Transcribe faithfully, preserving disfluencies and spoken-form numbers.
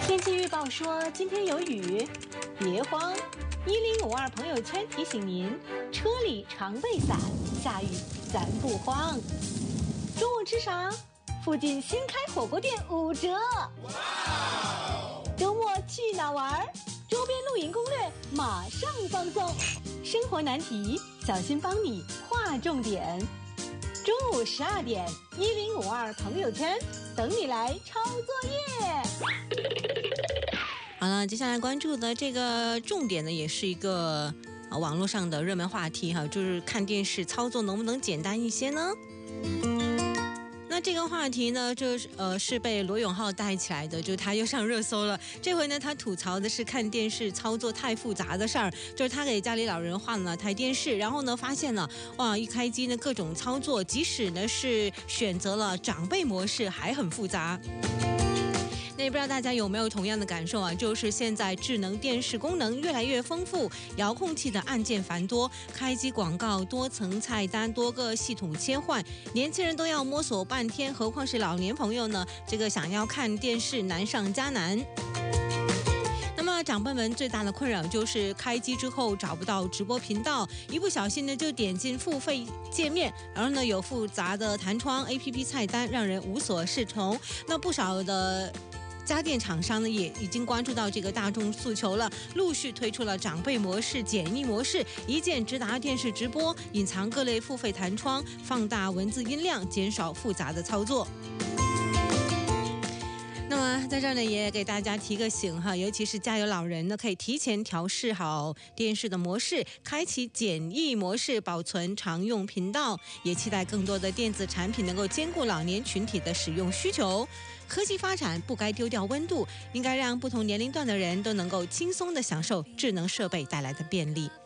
天气预报说今天有雨，别慌。一零五二朋友圈提醒您，车里常备伞，下雨咱不慌。中午吃啥？附近新开火锅店五折。周末去哪玩？周边露营攻略马上放送。生活难题，小新帮你划重点。中午十二点，一零五二朋友圈等你来抄作业。 好了，接下来关注的这个重点呢，也是一个、啊、网络上的热门话题哈，就是看电视操作能不能简单一些呢？那这个话题呢，就是呃是被罗永浩带起来的，就是他又上热搜了。这回呢，他吐槽的是看电视操作太复杂的事儿，就是他给家里老人换了台电视，然后呢发现了哇，一开机呢各种操作，即使呢是选择了长辈模式，还很复杂。那也不知道大家有没有同样的感受啊？就是现在智能电视功能越来越丰富，遥控器的按键繁多，开机广告、多层菜单、多个系统切换，年轻人都要摸索半天，何况是老年朋友呢？这个想要看电视难上加难。那么长辈们最大的困扰就是开机之后找不到直播频道，一不小心呢就点进付费界面，然后呢有复杂的弹窗 A P P 菜单，让人无所适从。那不少的家电厂商呢也已经关注到这个大众诉求了，陆续推出了长辈模式、简易模式、一键直达电视直播、隐藏各类付费弹窗、放大文字音量，减少复杂的操作。那么在这儿呢，也给大家提个醒哈，尤其是家有老人呢，可以提前调试好电视的模式，开启简易模式，保存常用频道。也期待更多的电子产品能够兼顾老年群体的使用需求。科技发展不该丢掉温度，应该让不同年龄段的人都能够轻松地享受智能设备带来的便利。